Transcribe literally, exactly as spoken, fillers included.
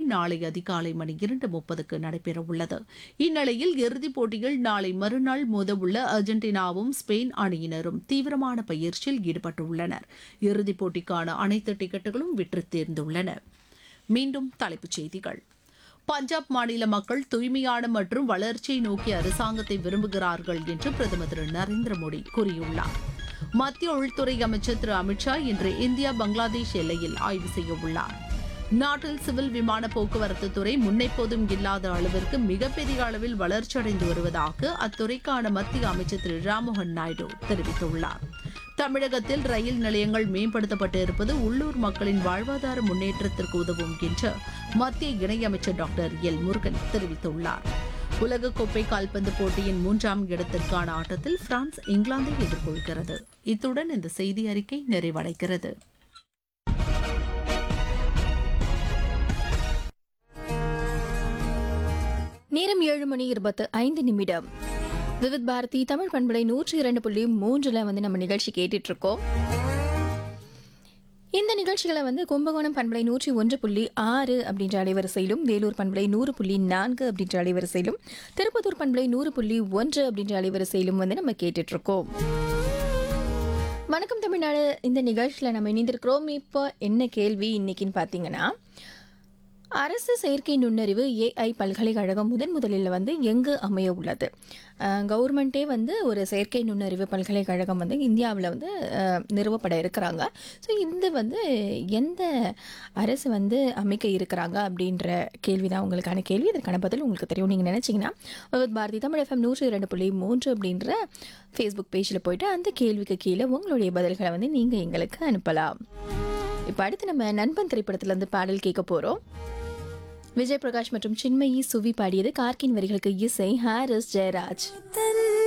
நாளை அதிகாலை மணி இரண்டு முப்பதுக்கு நடைபெறவுள்ளது. இந்நிலையில் இறுதிப் போட்டியில் நாளை மறுநாள் மோதவுள்ள அர்ஜென்டினாவும் ஸ்பெயின் அணியினரும் தீவிரமான பயிற்சியில் ஈடுபட்டுள்ளனர். இறுதிப் போட்டிக்கான அனைத்து டிக்கெட்டுகளும் விற்று தேர்ந்துள்ளன. மீண்டும் தலைப்புச் செய்திகள். பஞ்சாப் மாநில மக்கள் தூய்மையான மற்றும் வளர்ச்சியை நோக்கிய அரசாங்கத்தை விரும்புகிறார்கள் என்று பிரதமர் திரு நரேந்திர மோடி கூறியுள்ளார். மத்திய உள்துறை அமைச்சர் திரு அமித்ஷா இன்று இந்தியா பங்களாதேஷ் எல்லையில் ஆய்வு செய்யவுள்ளார். நாட்டில் சிவில் விமான போக்குவரத்து துறை முன்னெப்போதும் இல்லாத அளவிற்கு மிகப்பெரிய அளவில் வளர்ச்சியடைந்து வருவதாக அத்துறைக்கான மத்திய அமைச்சர் திரு ராம்மோகன் நாயுடு தெரிவித்துள்ளார். தமிழகத்தில் ரயில் நிலையங்கள் மேம்படுத்தப்பட்டு இருப்பது உள்ளூர் மக்களின் வாழ்வாதார முன்னேற்றத்திற்கு உதவும் என்று மத்திய இணையமைச்சர் டாக்டர் எல் முருகன் தெரிவித்துள்ளார். உலகக்கோப்பை கால்பந்து போட்டியின் மூன்றாம் இடத்திற்கான ஆட்டத்தில் பிரான்ஸ் இங்கிலாந்தை எதிர்கொள்கிறது. இத்துடன் இந்த செய்தி அறிக்கை நிறைவடைகிறது. நேரம் ஏழு மணி இருபத்து ஐந்து நிமிடம். விவித் பாரதி தமிழ் பண்பலை நூற்றி இரண்டு புள்ளி மூன்றுல வந்து நம்ம நிகழ்ச்சி கேட்டுட்டு இருக்கோம். இந்த நிகழ்ச்சிகளை வந்து கும்பகோணம் பண்பலை நூற்றி ஒன்று புள்ளி ஆறு அப்படின்ற அலைவரிசையிலும், வேலூர் பண்பலை நூறு புள்ளி நான்கு அப்படின்ற அலைவரிசையிலும், திருப்பத்தூர் பண்பலை நூறு புள்ளி ஒன்று அப்படின்ற அலைவரிசையிலும் வந்து நம்ம கேட்டுட்டு இருக்கோம். வணக்கம் தமிழ்நாடு இந்த நிகழ்ச்சியில் நம்ம இணைந்திருக்கிறோம். இப்போ என்ன கேள்வி இன்னைக்குன்னு பார்த்தீங்கன்னா, அரசு செயற்கை நுண்ணறிவு ஏஐ பல்கலைக்கழகம் முதன் முதலில் வந்து எங்கு அமைய உள்ளது? கவர்மெண்ட்டே வந்து ஒரு செயற்கை நுண்ணறிவு பல்கலைக்கழகம் வந்து இந்தியாவில் வந்து நிறுவப்பட இருக்கிறாங்க. ஸோ இது வந்து எந்த அரசு வந்து அமைக்க இருக்கிறாங்க அப்படின்ற கேள்வி தான் உங்களுக்கான கேள்வி. இதற்கான பதில் உங்களுக்கு தெரியும் நீங்கள் நினச்சிங்கன்னா பாரதி தமிழ் எஃப்எம் நூற்றி இரண்டு புள்ளி மூன்று அப்படின்ற ஃபேஸ்புக் பேஜில் போயிட்டு அந்த கேள்விக்கு கீழே உங்களுடைய பதில்களை வந்து நீங்கள் எங்களுக்கு அனுப்பலாம். இப்போ அடுத்து நம்ம நண்பன் திரைப்படத்திலேருந்து பாடல் கேட்க போகிறோம். விஜய் பிரகாஷ் மற்றும் சின்மயி சுவி பாடியது. கார்கின் வரிகளுக்கு இசை ஹாரிஸ் ஜெயராஜ்.